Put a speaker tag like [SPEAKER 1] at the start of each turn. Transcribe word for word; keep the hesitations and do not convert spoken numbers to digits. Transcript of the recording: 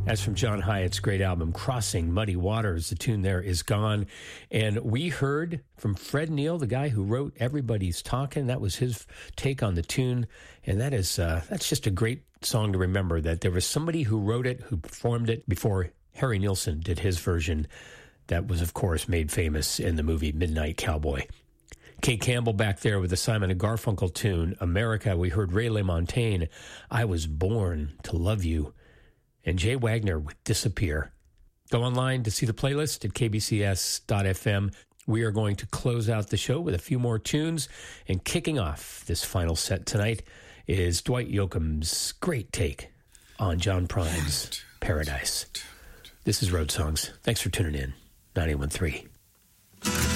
[SPEAKER 1] That's from John Hyatt's great album, Crossing Muddy Waters. The tune there is Gone. And we heard from Fred Neil, the guy who wrote Everybody's Talking. That was his take on the tune. And that is, uh, that's just a great song to remember, that there was somebody who wrote it, who performed it before Harry Nilsson did his version. That was, of course, made famous in the movie Midnight Cowboy. Kay Campbell back there with the Simon and Garfunkel tune, America. We heard Ray LaMontagne, I Was Born to Love You. And Jay Wagner with Disappear. Go online to see the playlist at k b c s dot f m. We are going to close out the show with a few more tunes. And kicking off this final set tonight is Dwight Yoakam's great take on John Prine's Paradise. This is Road Songs. Thanks for tuning in. ninety-one point three